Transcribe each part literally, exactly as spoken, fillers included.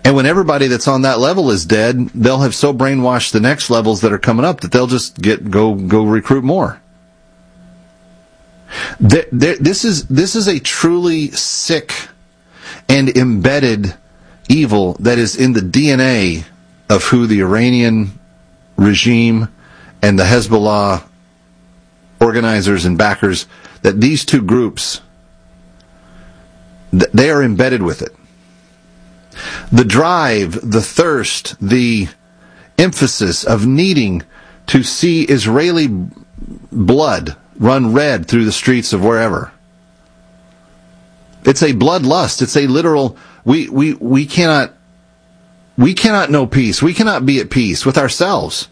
And when everybody that's on that level is dead, they'll have so brainwashed the next levels that are coming up that they'll just get go go recruit more. The, the, this is this is a truly sick and embedded evil that is in the D N A of who the Iranian regime and the Hezbollah organizers and backers, that these two groups, they are embedded with it. The drive, the thirst, the emphasis of needing to see Israeli blood run red through the streets of wherever. It's a bloodlust. It's a literal, we, we, we cannot, we cannot know peace. We cannot be at peace with ourselves.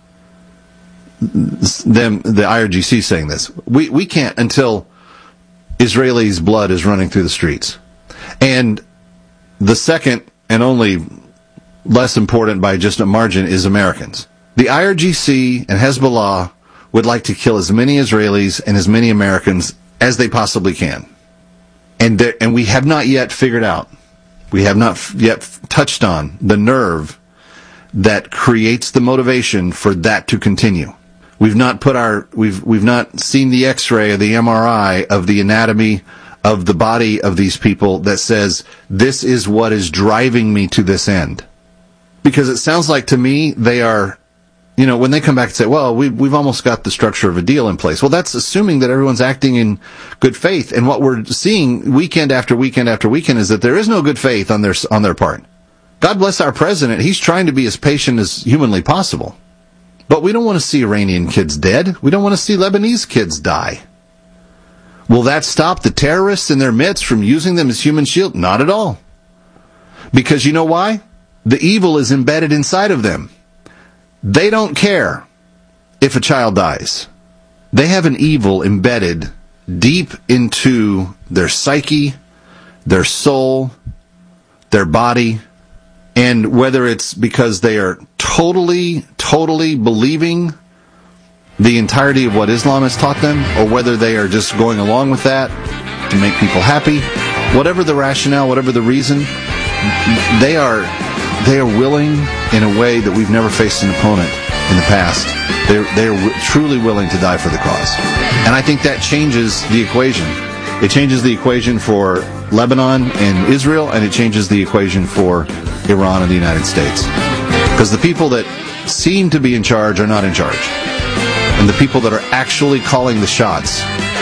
Them, the I R G C saying this. We, we can't until Israelis' blood is running through the streets. And the second and only less important by just a margin is Americans. The I R G C and Hezbollah would like to kill as many Israelis and as many Americans as they possibly can. And there, and we have not yet figured out, we have not f- yet f- touched on the nerve that creates the motivation for that to continue. We've not put our, we've, we've not seen the X-ray or the M R I of the anatomy of the body of these people that says, this is what is driving me to this end. Because it sounds like to me, they are, you know, when they come back and say, well, we, we've almost got the structure of a deal in place. Well, that's assuming that everyone's acting in good faith. And what we're seeing weekend after weekend after weekend is that there is no good faith on their, on their part. God bless our president. He's trying to be as patient as humanly possible. But we don't want to see Iranian kids dead. We don't want to see Lebanese kids die. Will that stop the terrorists in their midst from using them as human shield? Not at all. Because you know why? The evil is embedded inside of them. They don't care if a child dies. They have an evil embedded deep into their psyche, their soul, their body. And whether it's because they are totally, totally believing the entirety of what Islam has taught them, or whether they are just going along with that to make people happy, whatever the rationale, whatever the reason, they are they are willing in a way that we've never faced an opponent in the past. They're, they're w- truly willing to die for the cause. And I think that changes the equation. It changes the equation for Lebanon and Israel, and it changes the equation for Iran and the United States. Because the people that seem to be in charge are not in charge. And the people that are actually calling the shots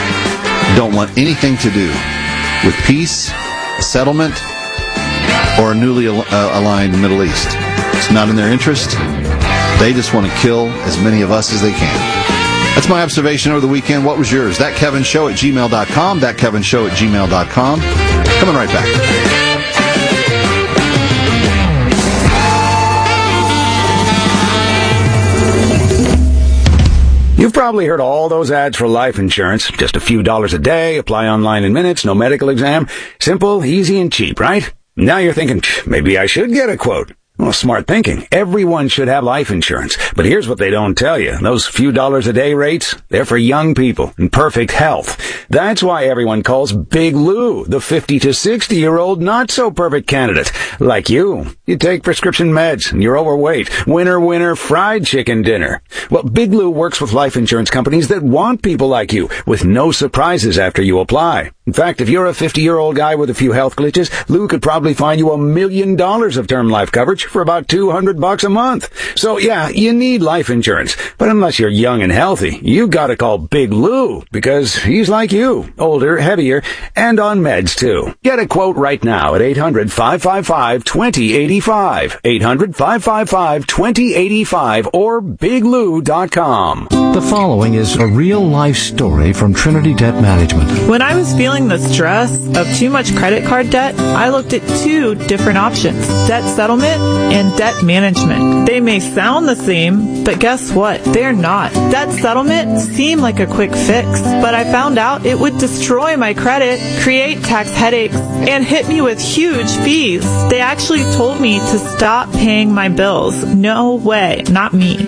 don't want anything to do with peace, settlement, or a newly al- uh, aligned Middle East. It's not in their interest. They just want to kill as many of us as they can. That's my observation over the weekend. What was yours? That Kevin Show at gmail dot com. That Kevin Show at gmail dot com. Coming right back. You've probably heard all those ads for life insurance. Just a few dollars a day, apply online in minutes, no medical exam. Simple, easy, and cheap, right? Now you're thinking, maybe I should get a quote. Well, smart thinking. Everyone should have life insurance. But here's what they don't tell you. Those few dollars a day rates, they're for young people in perfect health. That's why everyone calls Big Lou the fifty to sixty year old not so perfect candidate. Like you. You take prescription meds and you're overweight. Winner, winner, fried chicken dinner. Well, Big Lou works with life insurance companies that want people like you with no surprises after you apply. In fact, if you're a fifty year old guy with a few health glitches, Lou could probably find you a million dollars of term life coverage for about two hundred bucks a month. So yeah, you need life insurance. But unless you're young and healthy, you gotta call Big Lou, because he's like you, older, heavier, and on meds too. Get a quote right now at eight hundred, five five five, two zero eight five. eight hundred, five five five, two zero eight five or big lou dot com. The following is a real-life story from Trinity Debt Management. When I was feeling the stress of too much credit card debt, I looked at two different options: debt settlement and debt management. They may sound the same, but guess what? They're not. Debt settlement seemed like a quick fix, but I found out it would destroy my credit, create tax headaches, and hit me with huge fees. They actually told me to stop paying my bills. No way, not me.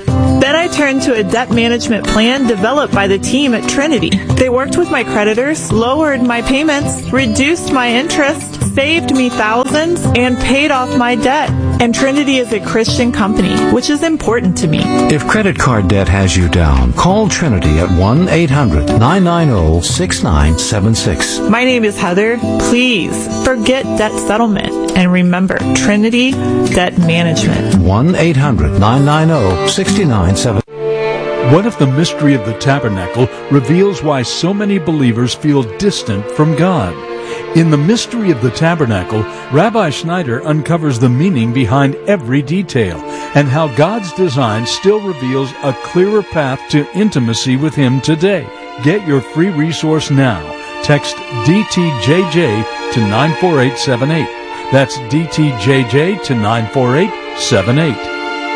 Then I turned to a debt management plan developed by the team at Trinity. They worked with my creditors, lowered my payments, reduced my interest, saved me thousands, and paid off my debt. And Trinity is a Christian company, which is important to me. If credit card debt has you down, call Trinity at one eight hundred nine nine zero six nine seven six. My name is Heather. Please forget debt settlement and remember Trinity Debt Management. one eight hundred nine nine zero six nine seven six. What if the mystery of the tabernacle reveals why so many believers feel distant from God? In The Mystery of the Tabernacle, Rabbi Schneider uncovers the meaning behind every detail and how God's design still reveals a clearer path to intimacy with Him today. Get your free resource now. Text D T J J to nine four eight seven eight. That's D T J J to nine four eight seven eight.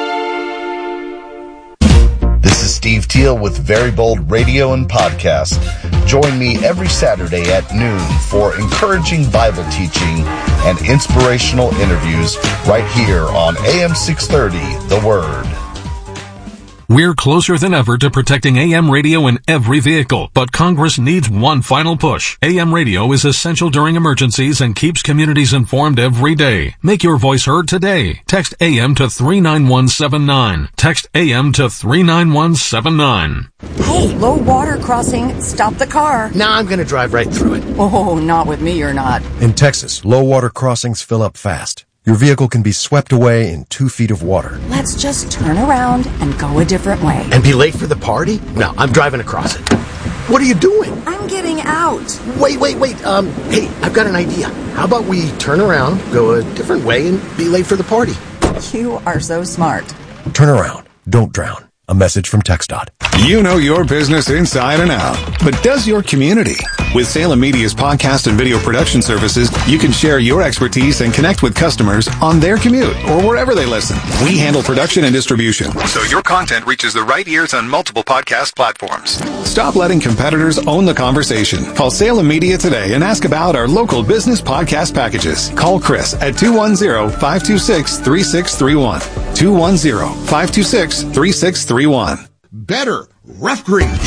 This is Steve Teal with Very Bold Radio and Podcast. Join me every Saturday at noon for encouraging Bible teaching and inspirational interviews right here on A M six thirty, The Word. We're closer than ever to protecting A M radio in every vehicle, but Congress needs one final push. A M radio is essential during emergencies and keeps communities informed every day. Make your voice heard today. Text A M to three nine one seven nine. Text A M to three nine one seven nine. Hey, low water crossing. Stop the car. Nah, I'm going to drive right through it. Oh, not with me, you're not. In Texas, low water crossings fill up fast. Your vehicle can be swept away in two feet of water. Let's just turn around and go a different way. And be late for the party? No, I'm driving across it. What are you doing? I'm getting out. Wait, wait, wait. Um, hey, I've got an idea. How about we turn around, go a different way, and be late for the party? You are so smart. Turn around. Don't drown. A message from TxDOT. You know your business inside and out, but does your community? With Salem Media's podcast and video production services, you can share your expertise and connect with customers on their commute or wherever they listen. We handle production and distribution, so your content reaches the right ears on multiple podcast platforms. Stop letting competitors own the conversation. Call Salem Media today and ask about our local business podcast packages. Call Chris at two one zero, five two six, three six three one. two one zero, five two six, three six three one. Better, rough grease.